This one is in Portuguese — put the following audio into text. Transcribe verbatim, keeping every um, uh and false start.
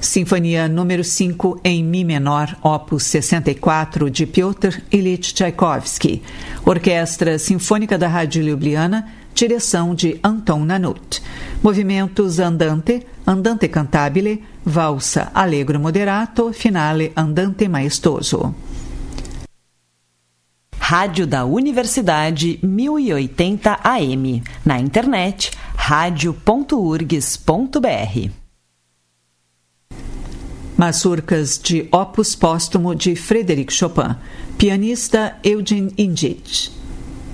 Sinfonia número cinco em Mi menor, opus sessenta e quatro, de Piotr Ilyich Tchaikovsky. Orquestra Sinfônica da Rádio Ljubljana, direção de Anton Nanut. Movimentos andante, andante cantabile, valsa allegro moderato, finale andante maestoso. Rádio da Universidade mil e oitenta A M. Na internet, radio ponto urgs ponto br. Mazurcas de opus póstumo de Frédéric Chopin. Pianista Eugene Indich.